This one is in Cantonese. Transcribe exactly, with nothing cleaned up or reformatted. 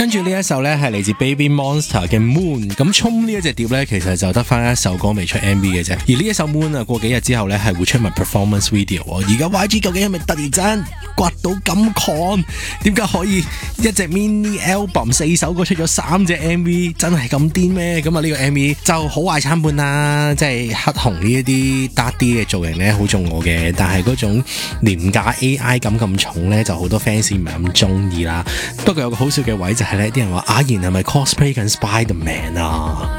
跟住呢一首呢係嚟自 Baby Monster 嘅 Moon， 咁衝呢一隻碟呢，其實就得翻一首歌未出 M V 嘅啫，而呢一首 Moon 啊過幾日之後呢係會出埋 performance video， 而家 Y G 究竟係咪突然間掘到咁狂？點解可以一隻 mini album 四首歌出咗三隻 M V， 真係咁癲咩？咁啊呢個 M V 就好壞參半啦，即係黑紅呢一啲 dark 啲嘅造型呢，好中我嘅，但係嗰種廉價 A I 感咁重呢，就好多 fans 唔係咁中意啦。不過有個好笑嘅位就係呢啲人話阿賢係咪 cosplay 緊 Spider-Man 啊？